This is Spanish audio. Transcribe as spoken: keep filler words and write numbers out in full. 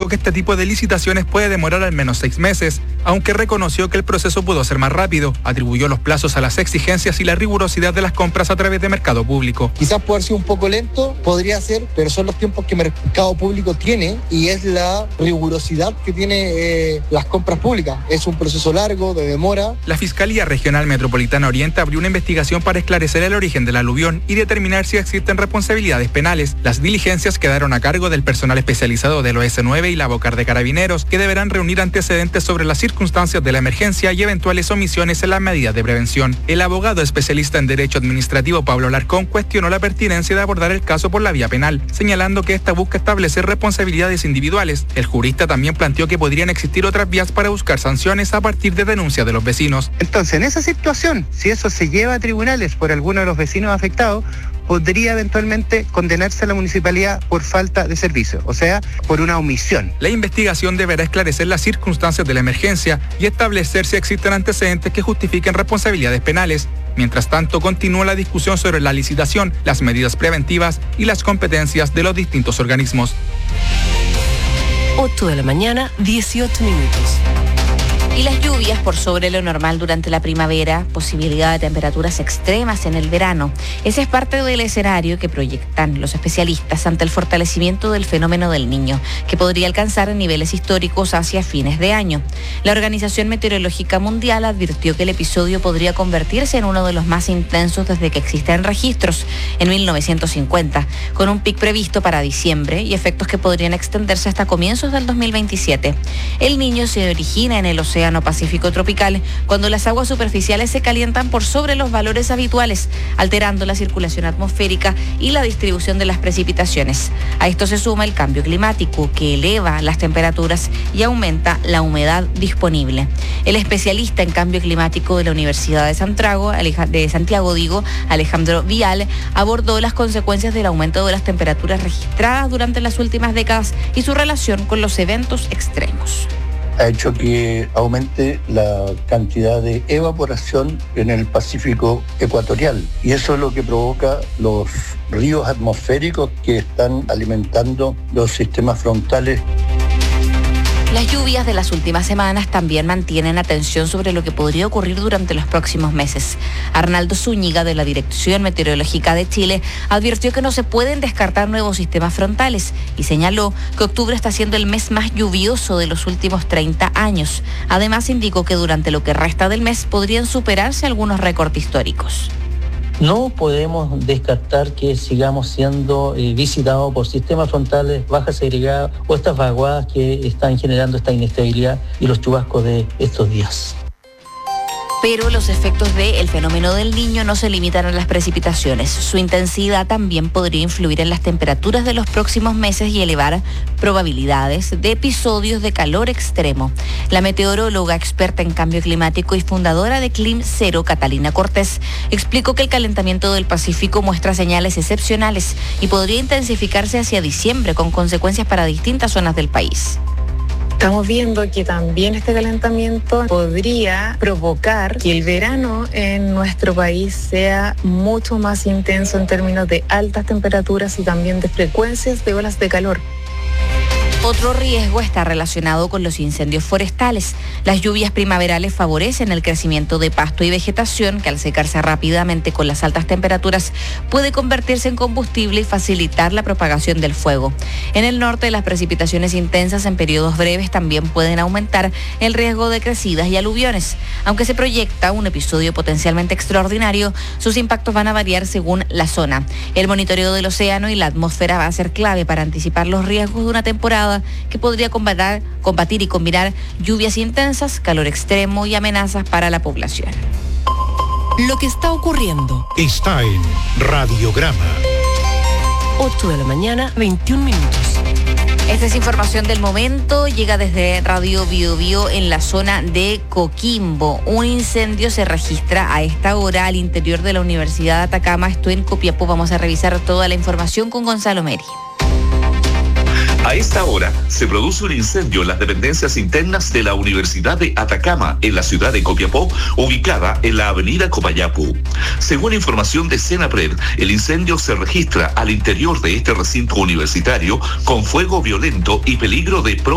que este tipo de licitaciones puede demorar al menos seis meses, aunque reconoció que el proceso pudo ser más rápido, atribuyó los plazos a las exigencias y la rigurosidad de las compras a través de mercado público. Quizás puede haber sido un poco lento, podría ser, pero son los tiempos que mercado público tiene y es la rigurosidad que tiene eh, las compras públicas. Es un proceso largo, de demora. La Fiscalía Regional Metropolitana Oriente abrió una investigación para esclarecer el origen del aluvión y determinar si existen responsabilidades penales. Las diligencias quedaron a cargo del personal especializado del O S nueve y la Bocar de Carabineros, que deberán reunir antecedentes sobre las circunstancias de la emergencia y eventuales omisiones en las medidas de prevención. El abogado especialista en Derecho Administrativo Pablo Larcón cuestionó la pertinencia de abordar el caso por la vía penal, señalando que esta busca establecer responsabilidades individuales. El jurista también planteó que podrían existir otras vías para buscar sanciones a partir de denuncias de los vecinos. Entonces, en esa situación, si eso se lleva a tribunales por alguno de los vecinos afectados, podría eventualmente condenarse a la municipalidad por falta de servicio, o sea, por una omisión. La investigación deberá esclarecer las circunstancias de la emergencia y establecer si existen antecedentes que justifiquen responsabilidades penales. Mientras tanto, continúa la discusión sobre la licitación, las medidas preventivas y las competencias de los distintos organismos. ocho de la mañana, dieciocho minutos. Y las lluvias por sobre lo normal durante la primavera, posibilidad de temperaturas extremas en el verano. Ese es parte del escenario que proyectan los especialistas ante el fortalecimiento del fenómeno del Niño, que podría alcanzar niveles históricos hacia fines de año. La Organización Meteorológica Mundial advirtió que el episodio podría convertirse en uno de los más intensos desde que existen registros, en mil novecientos cincuenta, con un pic previsto para diciembre y efectos que podrían extenderse hasta comienzos del dos mil veintisiete. El Niño se origina en el Océano Pacífico tropical cuando las aguas superficiales se calientan por sobre los valores habituales, alterando la circulación atmosférica y la distribución de las precipitaciones. A esto se suma el cambio climático, que eleva las temperaturas y aumenta la humedad disponible. El especialista en cambio climático de la Universidad de Santiago, de Santiago digo, Alejandro Vial, abordó las consecuencias del aumento de las temperaturas registradas durante las últimas décadas y su relación con los eventos extremos. Ha hecho que aumente la cantidad de evaporación en el Pacífico ecuatorial. Y eso es lo que provoca los ríos atmosféricos que están alimentando los sistemas frontales. Las lluvias de las últimas semanas también mantienen atención sobre lo que podría ocurrir durante los próximos meses. Arnaldo Zúñiga, de la Dirección Meteorológica de Chile, advirtió que no se pueden descartar nuevos sistemas frontales y señaló que octubre está siendo el mes más lluvioso de los últimos treinta años. Además, indicó que durante lo que resta del mes podrían superarse algunos récords históricos. No podemos descartar que sigamos siendo eh, visitados por sistemas frontales, bajas segregadas o estas vaguadas que están generando esta inestabilidad y los chubascos de estos días. Pero los efectos del fenómeno del Niño no se limitan a las precipitaciones. Su intensidad también podría influir en las temperaturas de los próximos meses y elevar probabilidades de episodios de calor extremo. La meteoróloga experta en cambio climático y fundadora de Clim Cero, Catalina Cortés, explicó que el calentamiento del Pacífico muestra señales excepcionales y podría intensificarse hacia diciembre con consecuencias para distintas zonas del país. Estamos viendo que también este calentamiento podría provocar que el verano en nuestro país sea mucho más intenso en términos de altas temperaturas y también de frecuencias de olas de calor. Otro riesgo está relacionado con los incendios forestales. Las lluvias primaverales favorecen el crecimiento de pasto y vegetación, que al secarse rápidamente con las altas temperaturas puede convertirse en combustible y facilitar la propagación del fuego. En el norte, las precipitaciones intensas en periodos breves también pueden aumentar el riesgo de crecidas y aluviones. Aunque se proyecta un episodio potencialmente extraordinario, sus impactos van a variar según la zona. El monitoreo del océano y la atmósfera va a ser clave para anticipar los riesgos de una temporada que podría combatir, combatir y combinar lluvias intensas, calor extremo y amenazas para la población. Lo que está ocurriendo está en Radiograma. ocho de la mañana, veintiún minutos. Esta es información del momento, llega desde Radio Bio Bio en la zona de Coquimbo. Un incendio se registra a esta hora al interior de la Universidad de Atacama, esto en Copiapó. Vamos a revisar toda la información con Gonzalo Meri. A esta hora se produce un incendio en las dependencias internas de la Universidad de Atacama, en la ciudad de Copiapó, ubicada en la avenida Copayapu. Según información de Senapred, el incendio se registra al interior de este recinto universitario con fuego violento y peligro de